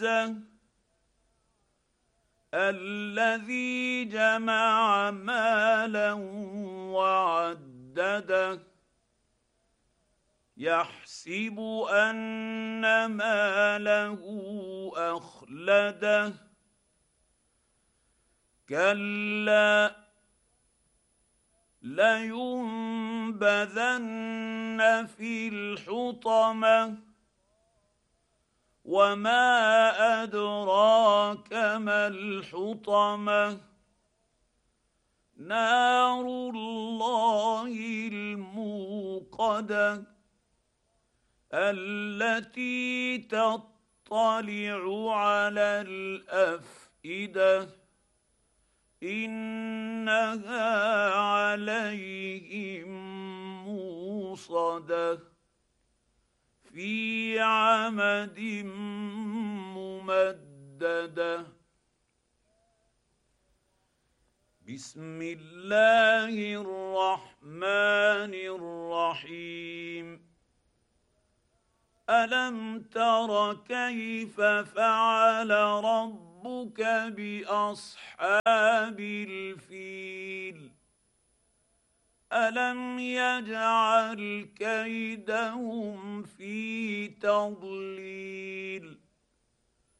الذي جمع مالا وعدده يحسب ان ماله اخلده كلا لينبذن في الحطمه وما ادراك ما الحطمه نار الله الموقده التي تطلع على الافئده انها عليهم موصده في عمد ممدده بسم الله الرحمن الرحيم الم تر كيف فعل ربك باصحاب الفيل الم يجعل كيدهم في تضليل